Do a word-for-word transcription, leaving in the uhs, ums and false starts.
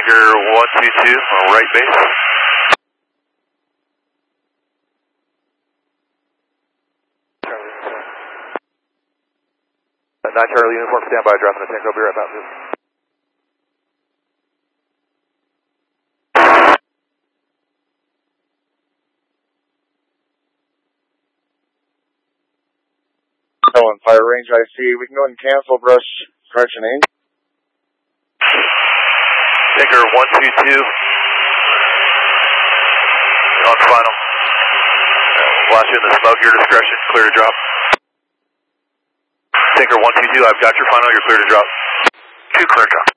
Tinker one two two on right base. nine Charlie uniform standby, dropping the tank, I'll be right back. Helen, fire range I C. We can go ahead and cancel brush correction eight. Tinker one two two. On final. Flash in the smoke, your discretion, clear to drop. Tinker one two two, I've got your final, you're clear to drop. Two clear drop.